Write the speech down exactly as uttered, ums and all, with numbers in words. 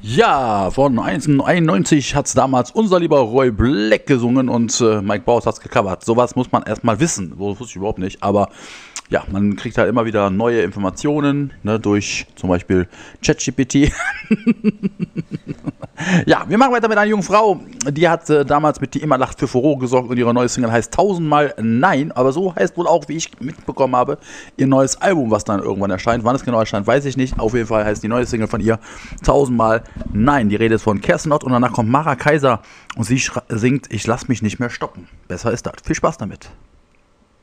Ja, von neunzehnhunderteinundneunzig hat es damals unser lieber Roy Black gesungen und äh, Mike Baus hat es gecovert. Sowas muss man erstmal wissen. So wusste ich überhaupt nicht. Aber ja, man kriegt halt immer wieder neue Informationen, ne, durch zum Beispiel ChatGPT. Ja, wir machen weiter mit einer jungen Frau. Die hat äh, damals mit Die immer lacht für Furore gesorgt und ihre neue Single heißt Tausendmal Nein. Aber so heißt wohl auch, wie ich mitbekommen habe, ihr neues Album, was dann irgendwann erscheint. Wann es genau erscheint, weiß ich nicht. Auf jeden Fall heißt die neue Single von ihr Tausendmal Nein. Die Rede ist von Kerstin Ott und danach kommt Mara Kaiser und sie singt Ich lass mich nicht mehr stoppen. Besser ist das. Viel Spaß damit.